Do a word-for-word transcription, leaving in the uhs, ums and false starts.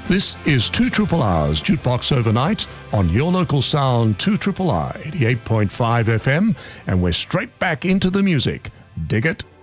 This is two Triple R's Jukebox Overnight on your local sound two Triple R eighty-eight point five F M, and we're straight back into the music. Dig it?